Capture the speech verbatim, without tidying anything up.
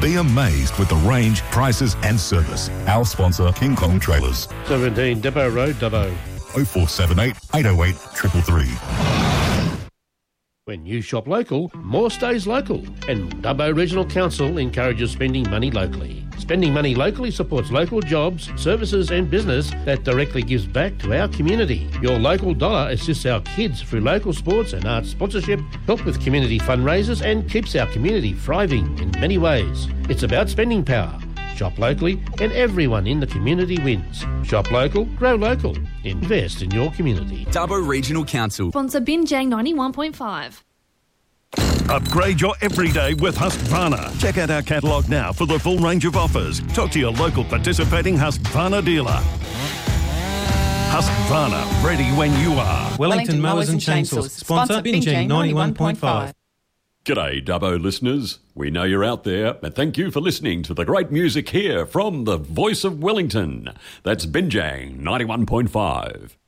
Be amazed with the range, prices and service. Our sponsor, King Kong Trailers. seventeen Depot Road, Dubbo. oh four seven eight, eight oh eight, three three three. When you shop local, more stays local. And Dubbo Regional Council encourages spending money locally. Spending money locally supports local jobs, services and business that directly gives back to our community. Your local dollar assists our kids through local sports and arts sponsorship, help with community fundraisers and keeps our community thriving in many ways. It's about spending power. Shop locally and everyone in the community wins. Shop local, grow local. Invest in your community. Dubbo Regional Council. Sponsor Binjang ninety-one point five. Upgrade your everyday with Husqvarna. Check out our catalogue now for the full range of offers. Talk to your local participating Husqvarna dealer. Husqvarna, ready when you are. Wellington Mowers and Chainsaws. Sponsor Binjang ninety-one point five. G'day, Dubbo listeners. We know you're out there, and thank you for listening to the great music here from the voice of Wellington. That's Binjang ninety-one point five.